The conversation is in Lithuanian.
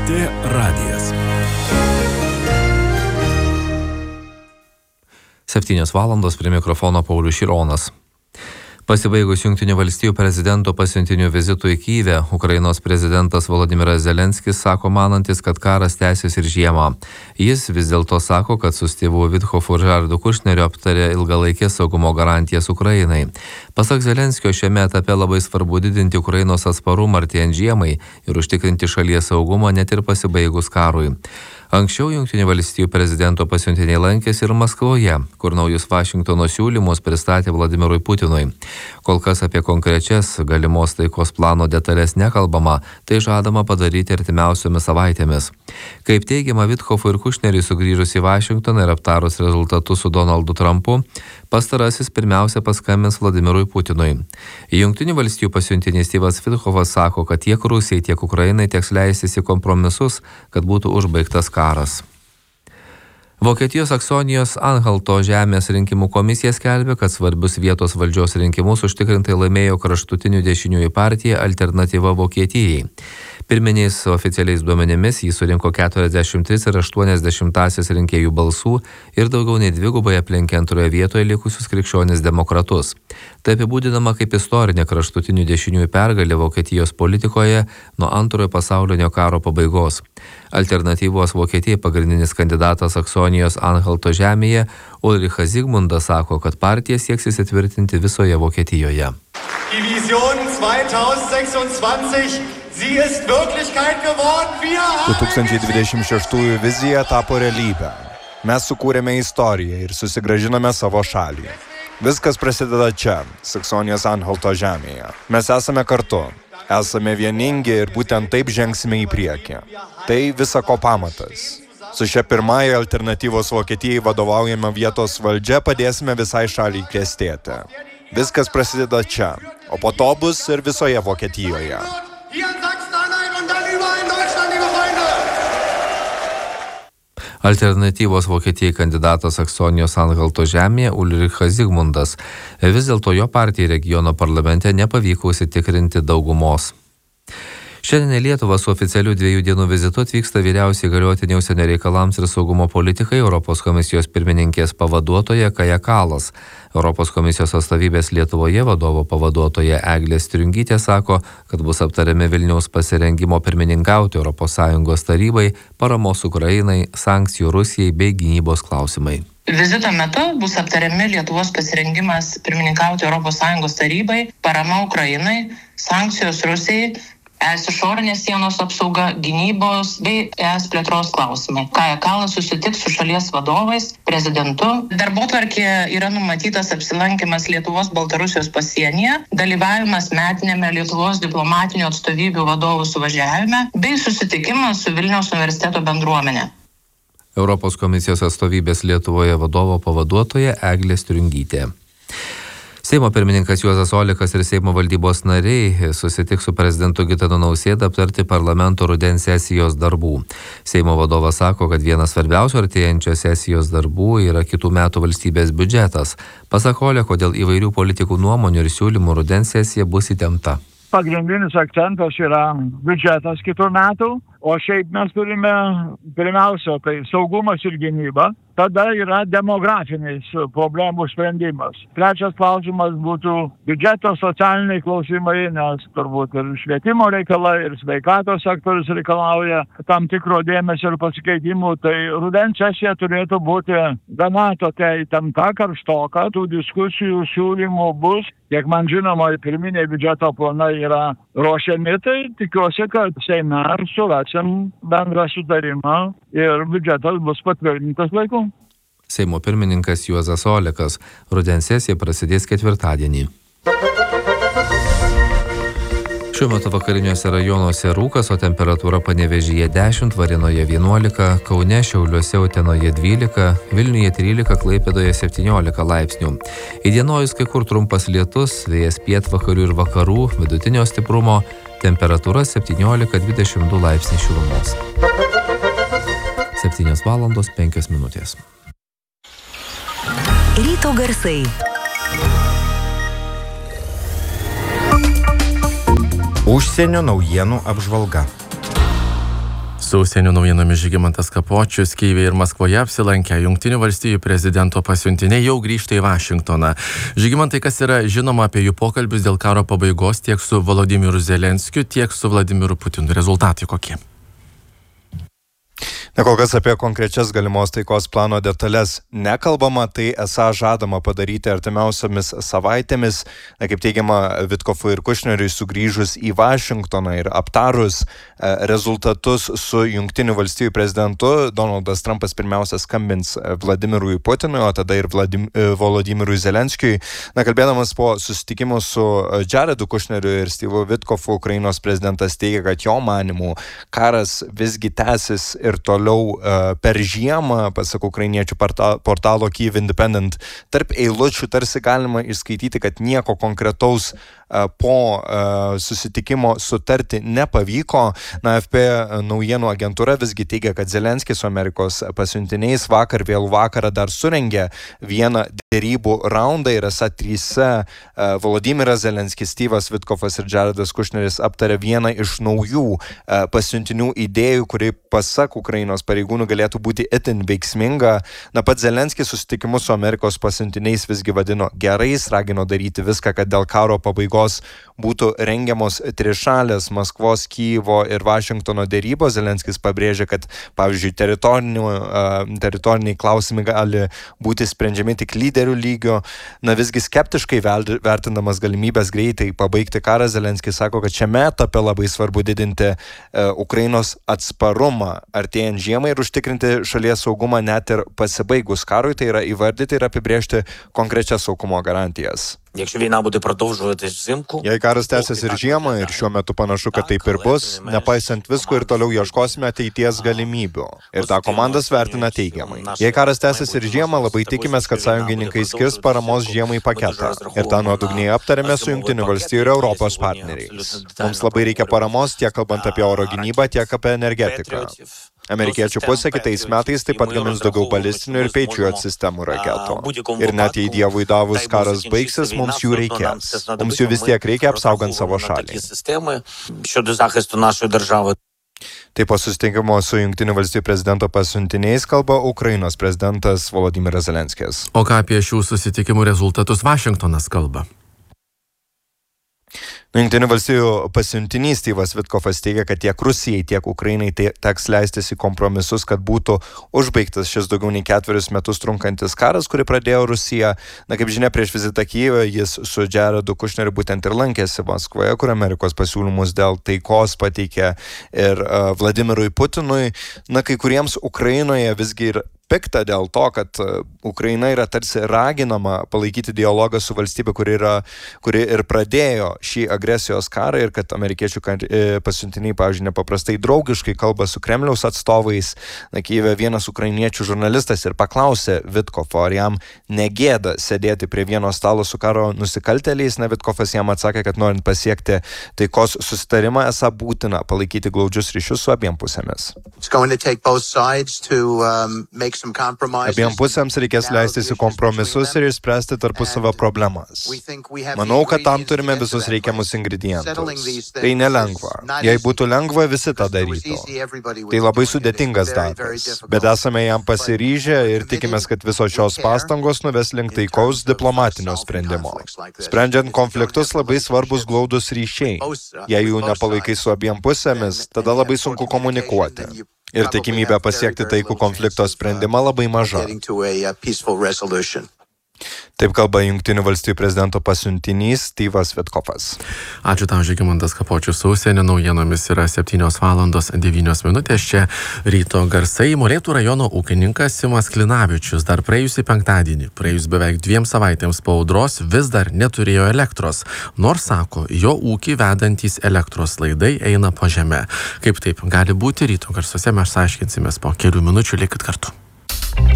LRT radijas. 7 valandos prie mikrofono Paulius Šironas. Pasibaigus Jungtinių valstijų prezidento pasiuntinių vizitui į Kyjivą, Ukrainos prezidentas Volodymyras Zelenskis sako manantis, kad karas tęsis ir žiemą. Jis vis dėlto sako, kad su Stevu Witkofu ir Jaredu Kušneriu aptarė ilgalaikės saugumo garantijas Ukrainai. Pasak Zelenskio, šiame etape labai svarbu didinti Ukrainos atsparumą artėjant žiemai ir užtikrinti šalies saugumą net ir pasibaigus karui. Anksčiau Jungtinių valstijų prezidento pasiuntiniai lankėsi ir Maskvoje, kur naujus Vašingtono siūlymus pristatė Vladimirui Putinui. Kol kas apie konkrečias galimos taikos plano detalės nekalbama, tai žadama padaryti artimiausiomis savaitėmis. Kaip teigiama, Witkofui ir Kushneriui sugrįžus į Vašingtoną ir aptarus rezultatus su Donaldu Trumpu, pastarasis pirmiausia paskambins Vladimirui Putinui. Jungtinių valstijų pasiuntinys Steve'as Witkovas sako, kad tiek Rusijai, tiek Ukrainai teks leistis į kompromisus, kad būtų užbaigtas karas. Vokietijos Saksonijos Anhalto žemės rinkimų komisija skelbia, kad svarbius vietos valdžios rinkimus užtikrintai laimėjo kraštutinių dešiniųjų partija Alternatyva Vokietijai. Pirminiais oficialiais duomenimis jį surinko 43,8 rinkėjų balsų ir daugiau nei dvigubai aplenkė antroje vietoje likusius krikščionis demokratus. Tai apibūdinama kaip istorinė kraštutinių dešiniųjų pergalė Vokietijos politikoje nuo Antrojo pasaulinio karo pabaigos. Alternatyvos Vokietijai pagrindinis kandidatas Saksonijos Anhalto žemėje Ulrichas Zygmundas sako, kad partija sieks įsitvirtinti visoje Vokietijoje. Die Vision 2026 Sie ist Wirklichkeit geworden. 2026 vizija tapo realybė. Mes sukūrėme istoriją ir susigrąžiname savo šalį. Viskas prasideda čia, Saksonijos Anhalto žemėje. Mes esame kartu, esame vieningi ir būtent taip žengsime į priekį. Tai visa ko pamatas. Su šia pirmąja Alternatyvos Vokietijai vadovaujama vietos valdžia padėsime visai šaliai klestėti. Viskas prasideda čia, o po to bus ir visoje Vokietijoje. Alternatyvos Vokietijai kandidatas Saksonijos Anhalto žemėje Ulrichas Zygmundas. Vis dėlto jo partijai regiono parlamente nepavyko užsitikrinti daugumos. Šiandien į Lietuvą su oficialiu 2 dienų vizitu atvyksta vyriausiai įgaliotinė užsienio reikalams ir saugumo politikai Europos komisijos pirmininkės pavaduotoja Kaja Kallas. Europos komisijos atstovybės Lietuvoje vadovo pavaduotoja Eglė Striungytė sako, kad bus aptariami Vilniaus pasirengimo pirmininkauti ES tarybai, paramos Ukrainai, sankcijų Rusijai bei gynybos klausimai. Vizito metu bus aptariami Lietuvos pasirengimas pirmininkauti ES tarybai, parama Ukrainai, sankcijos Rusijai, ES išorinės sienos apsauga, gynybos bei ES plėtros klausimai. Kaja Kallas susitiks su šalies vadovais, prezidentu. Darbotvarkėje yra numatytas apsilankymas Lietuvos Baltarusijos pasienyje, dalyvavimas metinėme Lietuvos diplomatinių atstovybių vadovų suvažiavime bei susitikimas su Vilniaus universiteto bendruomenė. Europos komisijos atstovybės Lietuvoje vadovo pavaduotoja Eglė Striungytė. Seimo pirmininkas Juozas Olekas ir Seimo valdybos nariai susitiks su prezidentu Gitanu Nausėda aptarti parlamento rudens sesijos darbų. Seimo vadovas sako, kad vienas svarbiausių artėjančios sesijos darbų yra kitų metų valstybės biudžetas. Pasak Oleko, dėl įvairių politikų nuomonių ir siūlymų rudens sesija bus įtempta. Pagrindinis akcentas yra biudžetas kitų metų, o šiaip mes turime pirmiausia tai saugumas ir gynyba. Tada yra demografinis problemų sprendimas. Trečias klausimas būtų biudžeto socialiniai klausimai, nes turbūt ir švietimo reikalai, ir sveikatos sektorius reikalauja tam tikro dėmesio ir pasikeitimų. Tai rudens sesija turėtų būti gana tokia įtempta, karštoka. Tų diskusijų siūlymų bus. Kiek man žinoma, pirminiai biudžeto planai yra ruošiami, tai tikiuosi, kad Seime surasim bendrą sutarimą ir biudžetas bus patvirtintas laiku. Seimo pirmininkas Juozas Olekas. Rudens sesija prasidės ketvirtadienį. Šiuo metu vakariniuose rajonuose rūkas, o temperatūra Panevėžyje 10, Varėnoje 11, Kaune, Šiauliuose, Utenoje 12, Vilniuje 13, Klaipėdoje 17 laipsnių. Įdienojus kai kur trumpas lietus, vėjas pietvakarių ir vakarų, vidutinio stiprumo, temperatūra 17-22 laipsniai šilumos. 7:05. Ryto garsai. Užsienio naujienų apžvalga. Su užsienio naujienomis Žygimantas Kapočius. Kyjive ir Maskvoje apsilankę Jungtinių valstijų prezidento pasiuntiniai jau grįžta į Vašingtoną. Žygimantai, kas yra žinoma apie jų pokalbius dėl karo pabaigos tiek su Volodymyru Zelenskiu, tiek su Vladimiru Putinu? Rezultatai kokie? Kol kas apie konkrečias galimos taikos plano detalės nekalbama, tai esą žadama padaryti artimiausiamis savaitėmis, kaip teigiama Vitkofui ir Kušneriui, sugrįžus į Vašingtoną ir aptarus rezultatus su Jungtinių valstijų prezidentu. Donaldas Trumpas pirmiausia skambins Vladimirui Putinui, o tada ir Volodymyrui Zelenskiui. Kalbėdamas po susitikimo su Jaredu Kushneriu ir Stevu Vitkofu, Ukrainos prezidentas teigia, kad jo manimu karas visgi tęsis ir toliau per žiemą, pasak ukrainiečių portalo Kyiv Independent. Tarp eilučių tarsi galima išskaityti, kad nieko konkretaus po susitikimo sutarti nepavyko. AFP naujienų agentūra visgi teigia, kad Zelenskis su Amerikos pasiuntiniais vakar vėlų vakarą dar surengė vieną derybų raundą ir esą tryse Volodymyras Zelenskis, Stevas Vitkofas ir Jaredas Kushneris aptarė vieną iš naujų pasiuntinių idėjų, kuri pasak Ukrainos pareigūnų galėtų būti itin veiksminga. Pats Zelenskis susitikimus su Amerikos pasiuntiniais visgi vadino gerais, ragino daryti viską, kad dėl karo pabaigos būtų rengiamos trišalės Maskvos, Kyjivo ir Vašingtono dėrybos. Zelenskis pabrėžė, kad, pavyzdžiui, teritoriniai klausimai gali būti sprendžiami tik lyderių lygio. Visgi skeptiškai vertindamas galimybės greitai pabaigti karą, Zelenskis sako, kad šiame etape labai svarbu didinti Ukrainos atsparumą artėjant žiemai ir užtikrinti šalies saugumą net ir pasibaigus karui, tai yra įvardyti ir apibrėžti konkrečias saugumo garantijas. Jei karas tęsis ir žiemą, ir šiuo metu panašu, kad taip ir bus, nepaisant visko ir toliau ieškosime ateities galimybių. Ir tą komandas vertina teigiamai. Jei karas tęsis ir žiemą, labai tikimės, kad sąjungininkai skirs paramos žiemai paketą. Ir tą nuodugniai aptarėme su Jungtinių valstijų ir Europos partneriais. Mums labai reikia paramos tiek kalbant apie oro gynybą, tiek apie energetiką. Amerikiečių pusė kitais metais taip pat gamins daugiau balistinių ir Patriot sistemų raketų. Ir net jei Dievui davus karas baigsis, mums jų reikės. Mums jų vis tiek reikia apsaugant savo šalį. Taip po susitikimo su Jungtinių valstijų prezidento pasiuntiniais kalba Ukrainos prezidentas Volodymyras Zelenskis. O ką apie šių susitikimų rezultatus Vašingtonas kalba? Jungtinių valstijų pasiuntinys Stevas Vitkofas teigia, kad tiek Rusijai, tiek Ukrainai teks leistis į kompromisus, kad būtų užbaigtas šis daugiau nei 4 metus trunkantis karas, kurį pradėjo Rusija. Kaip žinia, prieš vizitą Kyjive jis su Jaredu Kushneriu būtent ir lankėsi Maskvoje, kur Amerikos pasiūlymus dėl taikos pateikė ir Vladimirui Putinui. Kai kuriems Ukrainoje visgi ir pikta dėl to, kad Ukraina yra tarsi raginama palaikyti dialogą su valstybė, kuri ir pradėjo šį agresijos karą, ir kad amerikiečių pasiuntiniai, pavyzdžiui, nepaprastai draugiškai kalba su Kremliaus atstovais. Kyjive vienas ukrainiečių žurnalistas ir paklausė Vitkofo, ar jam negėda sėdėti prie vieno stalo su karo nusikaltėliais. Vitkofas jam atsakė, kad norint pasiekti taikos susitarimą, esą būtina palaikyti glaudžius ryšius su abiem pusėmis. Abiem pusėms reikės leistis į kompromisus ir išspręsti tarpusavio problemas. Manau, kad tam turime visus reikiamus ingredientus. Tai nelengva. Jei būtų lengva, visi tą darytų. Tai labai sudėtingas darbas. Bet esame jam pasiryžę ir tikimės, kad visos šios pastangos nuves link taikaus diplomatinio sprendimo. Sprendžiant konfliktus labai svarbus glaudus ryšiai. Jei jų nepalaikai su abiem pusėmis, tada labai sunku komunikuoti. Ir tikimybė pasiekti taikų konflikto sprendimą labai maža. Taip kalba Jungtinių valstijų prezidento pasiuntinys Stevas Vitkofas. Ačiū tau, Žygimantas Kapočius. Su užsienio naujienomis yra 7:09. Čia ryto garsai. Molėtų rajono ūkininkas Simas Klinavičius dar praėjusį penktadienį, praėjus beveik 2 savaitėms po audros, vis dar neturėjo elektros. Nors, sako, jo ūkį vedantys elektros laidai eina po žeme. Kaip taip gali būti, ryto garsuose mes aiškinsimės po kelių minučių. Likit kartu.